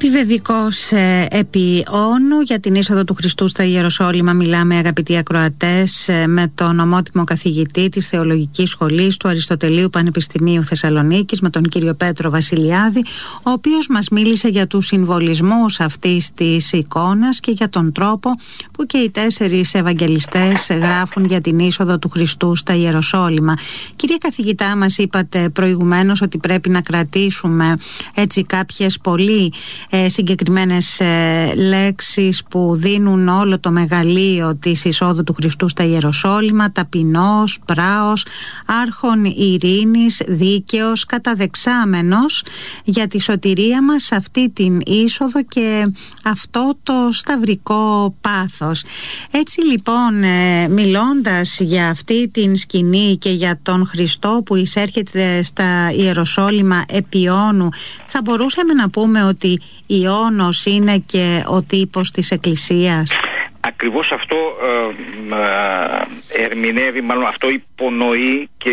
Επιβεβικός επί όνου για την είσοδο του Χριστού στα Ιεροσόλυμα μιλάμε, αγαπητοί ακροατές, με τον ομότιμο καθηγητή της Θεολογικής Σχολής του Αριστοτελείου Πανεπιστημίου Θεσσαλονίκης, με τον κύριο Πέτρο Βασιλιάδη, ο οποίος μας μίλησε για τους συμβολισμούς αυτής της εικόνας και για τον τρόπο που και οι 4 Ευαγγελιστές γράφουν για την είσοδο του Χριστού στα Ιεροσόλυμα. Κύριε καθηγητά, μας είπατε προηγουμένως ότι πρέπει να κρατήσουμε έτσι κάποιες πολύ συγκεκριμένες λέξεις που δίνουν όλο το μεγαλείο της εισόδου του Χριστού στα Ιεροσόλυμα: ταπεινός, πράος, άρχον ειρήνης, δίκαιος, καταδεξάμενος για τη σωτηρία μας σε αυτή την είσοδο και αυτό το σταυρικό πάθος. Έτσι λοιπόν, μιλώντας για αυτή την σκηνή και για τον Χριστό που εισέρχεται στα Ιεροσόλυμα επί όνου, θα μπορούσαμε να πούμε ότι η όνος είναι και ο τύπος της Εκκλησίας? Ακριβώς αυτό ερμηνεύει, μάλλον αυτό υπονοεί και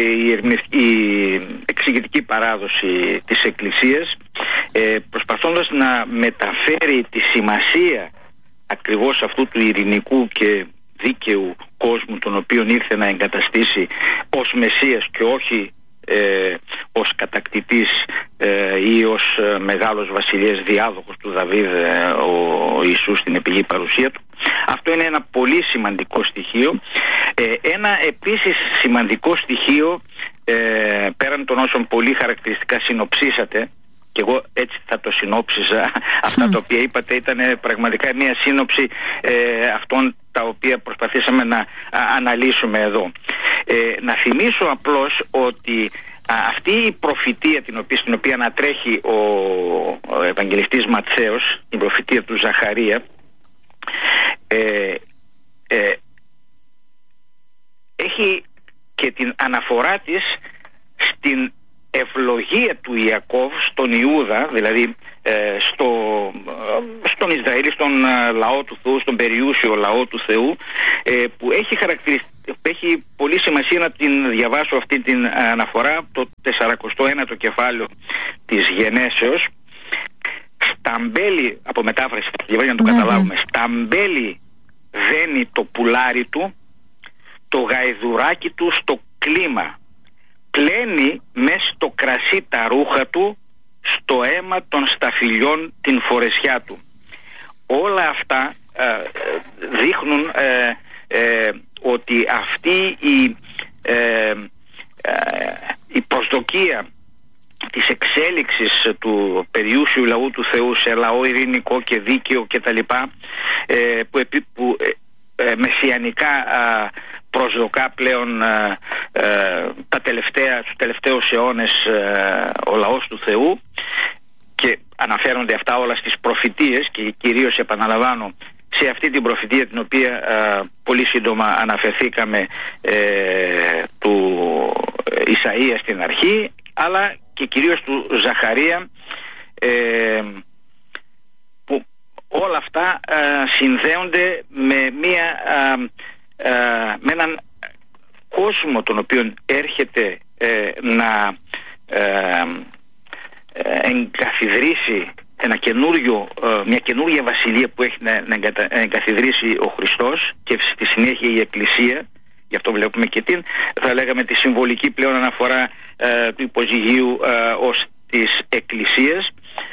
η εξηγητική παράδοση της Εκκλησίας, προσπαθώντας να μεταφέρει τη σημασία ακριβώς αυτού του ειρηνικού και δίκαιου κόσμου, τον οποίο ήρθε να εγκαταστήσει ως Μεσσίας και όχι ως κατακτητής ή ως μεγάλος βασιλιάς, διάδοχος του Δαβίδ ο Ιησούς στην επιγή παρουσία του. Αυτό είναι ένα πολύ σημαντικό στοιχείο. Ένα επίσης σημαντικό στοιχείο, πέραν των όσων πολύ χαρακτηριστικά συνοψίσατε, και εγώ έτσι θα το συνόψιζα, αυτά τα οποία είπατε ήταν πραγματικά μια σύνοψη αυτών τα οποία προσπαθήσαμε να αναλύσουμε εδώ. Να θυμίσω απλώς ότι αυτή η προφητεία στην οποία ανατρέχει ο Ευαγγελιστής Ματθαίος, η προφητεία του Ζαχαρία, έχει και την αναφορά της στην ευλογία του Ιακώβ στον Ιούδα, δηλαδή στον Ισραήλ, στον λαό του Θεού, στον περιούσιο λαό του Θεού, που έχει πολύ σημασία να την διαβάσω αυτή την αναφορά, το 49ο κεφάλαιο της Γενέσεως. Σταμπέλι, από μετάφραση για να το καταλάβουμε, σταμπέλι δένει το πουλάρι του, το γαϊδουράκι του στο κλίμα, πλένει μες στο κρασί τα ρούχα του, στο αίμα των σταφυλιών την φορεσιά του. Όλα αυτά δείχνουν ότι αυτή η προσδοκία της εξέλιξης του περιούσιου λαού του Θεού σε λαό ειρηνικό και δίκαιο κτλ, που μεσιανικά προσδοκά πλέον τους τελευταίους αιώνες ο λαός του Θεού, και αναφέρονται αυτά όλα στις προφητείες, και κυρίως επαναλαμβάνω σε αυτή την προφητεία την οποία πολύ σύντομα αναφερθήκαμε, του Ισαΐα στην αρχή, αλλά και κυρίως του Ζαχαρία, που όλα αυτά συνδέονται με έναν κόσμο τον οποίο έρχεται να εγκαθιδρύσει μια καινούργια βασιλεία που έχει να εγκαθιδρύσει ο Χριστός, και στη συνέχεια η Εκκλησία. Γι' αυτό βλέπουμε και θα λέγαμε τη συμβολική πλέον αναφορά του υποζυγίου ως της Εκκλησίας.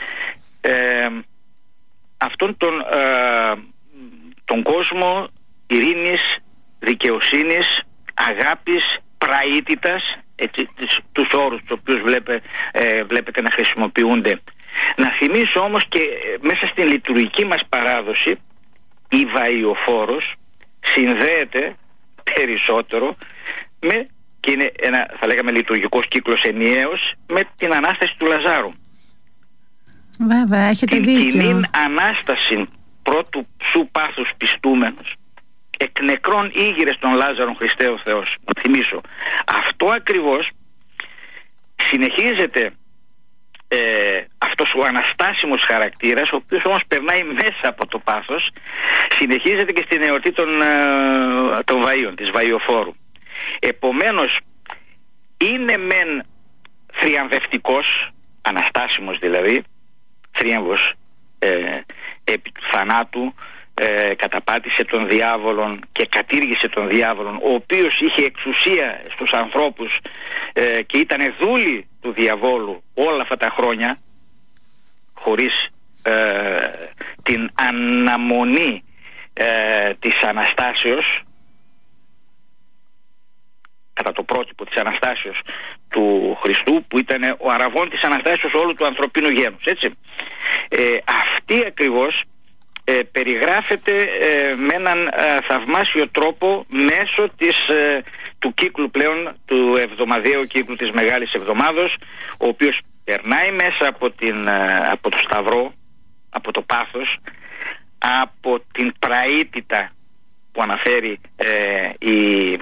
Αυτόν τον κόσμο ειρήνης, δικαιοσύνης, αγάπης, πραήτητας, τους όρους τους οποίους βλέπετε να χρησιμοποιούνται. Να θυμίσω όμως και μέσα στην λειτουργική μας παράδοση η Βαϊοφόρος συνδέεται περισσότερο και είναι ένα, θα λέγαμε, λειτουργικός κύκλος ενιαίος με την Ανάσταση του Λαζάρου. Βέβαια, έχετε δίκιο. Την κοινή Ανάσταση πρώτου σου πάθους πιστούμενος, εκ νεκρών ήγηρες των Λάζαρων Χριστέ ο Θεός. Να θυμίσω, αυτό ακριβώς συνεχίζεται, αυτός ο αναστάσιμος χαρακτήρας, ο οποίος όμως περνάει μέσα από το πάθος, συνεχίζεται και στην εορτή των Βαΐων, της Βαϊοφόρου. Επομένως είναι μεν θριαμβευτικός, αναστάσιμος δηλαδή, θρίαμβος επί του θανάτου καταπάτησε τον διάβολον και κατήργησε τον διάβολον, ο οποίος είχε εξουσία στους ανθρώπους και ήταν δούλοι του διαβόλου όλα αυτά τα χρόνια, χωρίς την αναμονή της Αναστάσεως, κατά το πρότυπο της Αναστάσεως του Χριστού, που ήταν ο αραβών της Αναστάσεως όλου του ανθρωπίνου γένους, έτσι. Αυτή ακριβώς περιγράφεται με έναν θαυμάσιο τρόπο μέσω του κύκλου πλέον, του εβδομαδιαίου κύκλου της Μεγάλης Εβδομάδος, ο οποίος περνάει μέσα από το Σταυρό, από το πάθος, από την πραήτητα που αναφέρει η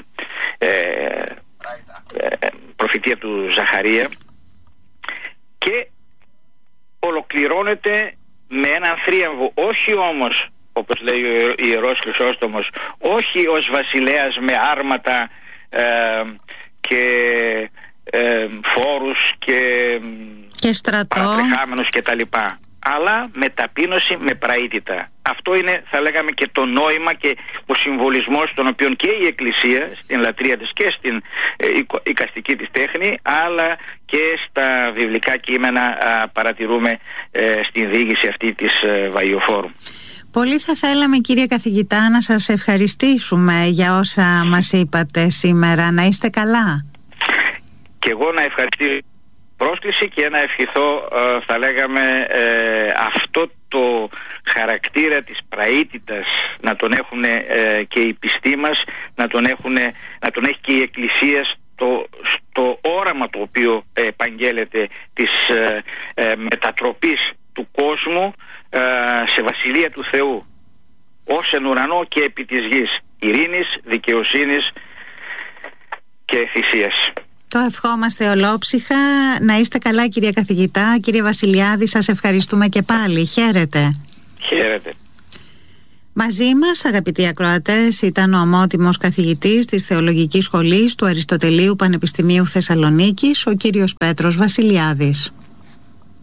προφητεία του Ζαχαρία, και ολοκληρώνεται με έναν θρίαμβο, όχι όμως, όπως λέει ο Ιερός Χρυσόστομος, όχι ως βασιλέας με άρματα και φόρους και στρατό, παρατρεχάμενους και τα λοιπά, αλλά με ταπείνωση, με πραήτητα. Αυτό είναι, θα λέγαμε, και το νόημα και ο συμβολισμός τον οποίο και η Εκκλησία στην λατρεία της και στην εικαστική της τέχνη, αλλά και στα βιβλικά κείμενα παρατηρούμε στην διήγηση αυτή της Βαϊοφόρου. Πολύ θα θέλαμε, κύριε καθηγητά, να σας ευχαριστήσουμε για όσα μας είπατε σήμερα. Να είστε καλά. Και εγώ να ευχαριστήσω πρόσκληση και να ευχηθώ, θα λέγαμε, αυτό το χαρακτήρα της πραήτητας να τον έχουν και οι πιστοί μας, να τον έχει και η Εκκλησία στο όραμα το οποίο επαγγέλλεται της μετατροπής του κόσμου σε βασιλεία του Θεού, ως εν ουρανό και επί της γης, ειρήνης, δικαιοσύνης και θυσίας. Το ευχόμαστε ολόψυχα. Να είστε καλά, κύριε καθηγητά. Κύριε Βασιλιάδη, σας ευχαριστούμε και πάλι. Χαίρετε. Χαίρετε. Μαζί μας, αγαπητοί ακροατές, ήταν ο ομότιμος καθηγητής της Θεολογικής Σχολής του Αριστοτελείου Πανεπιστημίου Θεσσαλονίκης, ο κύριος Πέτρος Βασιλιάδης.